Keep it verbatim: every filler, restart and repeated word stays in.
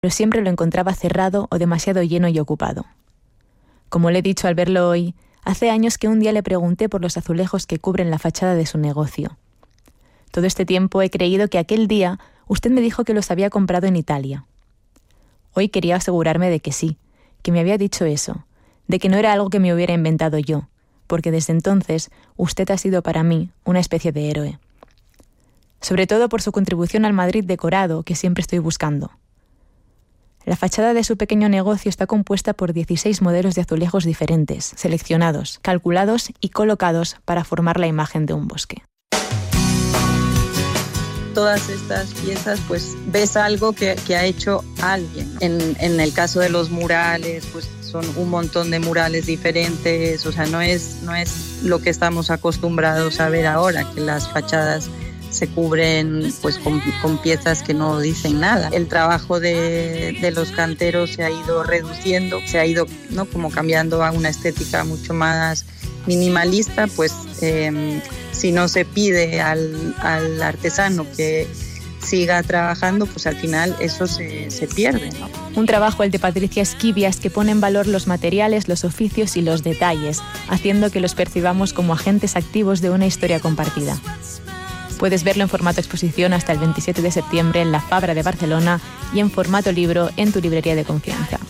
pero siempre lo encontraba cerrado o demasiado lleno y ocupado. Como le he dicho al verlo hoy, hace años que un día le pregunté por los azulejos que cubren la fachada de su negocio. Todo este tiempo he creído que aquel día usted me dijo que los había comprado en Italia. Hoy quería asegurarme de que sí, que me había dicho eso, de que no era algo que me hubiera inventado yo, porque desde entonces usted ha sido para mí una especie de héroe. Sobre todo por su contribución al Madrid decorado que siempre estoy buscando. La fachada de su pequeño negocio está compuesta por dieciséis modelos de azulejos diferentes, seleccionados, calculados y colocados para formar la imagen de un bosque. Todas estas piezas, pues ves algo que, que ha hecho alguien, ¿no? En, en el caso de los murales, pues son un montón de murales diferentes, o sea, no es, no es lo que estamos acostumbrados a ver ahora, que las fachadas se cubren pues con, con piezas que no dicen nada. El trabajo de, de los canteros se ha ido reduciendo, se ha ido, ¿no?, como cambiando a una estética mucho más minimalista, pues eh, si no se pide al, al artesano que siga trabajando, pues al final eso se, se pierde, ¿no? Un trabajo, el de Patricia Esquivias, que pone en valor los materiales, los oficios y los detalles, haciendo que los percibamos como agentes activos de una historia compartida. Puedes verlo en formato exposición hasta el veintisiete de septiembre en la Fabra de Barcelona y en formato libro en tu librería de confianza.